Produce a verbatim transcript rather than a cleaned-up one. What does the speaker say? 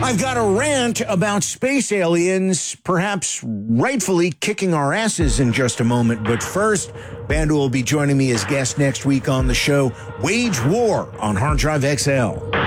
I've got a rant about space aliens, perhaps rightfully kicking our asses in just a moment. But first, Bando will be joining me as guest next week on the show, Wage War on Hard Drive X L.